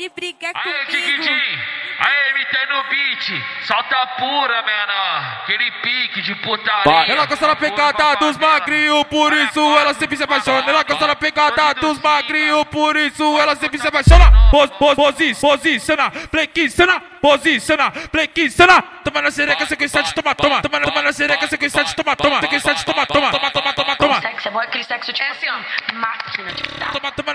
de brigar Aê, comigo. Tiquitim! Aê, MT no beat! Solta pura, menor! Aquele pique de putaria! Ela gosta da pegada dos magrinhos, por isso ela sempre se apaixona. Ela gosta da pegada dos magrinhos, por isso ela sempre se apaixona. Posiciona, posiciona, Toma na sereca, sequência de toma. Toma na sereca, sequência de toma.